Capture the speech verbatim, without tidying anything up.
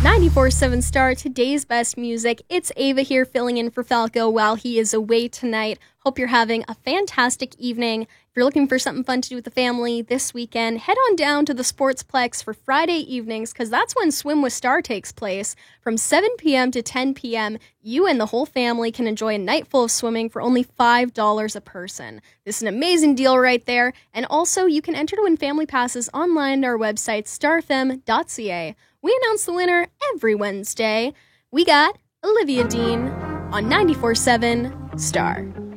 ninety-four point seven Star, today's best music. It's Ava here filling in for Falco while he is away tonight. Hope you're having a fantastic evening. If you're looking for something fun to do with the family this weekend, head on down to the Sportsplex for Friday evenings, because that's when Swim with Star takes place. From seven p.m. to ten p.m., you and the whole family can enjoy a night full of swimming for only five dollars a person. This is an amazing deal right there. And also, you can enter to win family passes online at our website, star f m dot c a. We announce the winner every Wednesday. We got Olivia Dean on ninety-four point seven Star.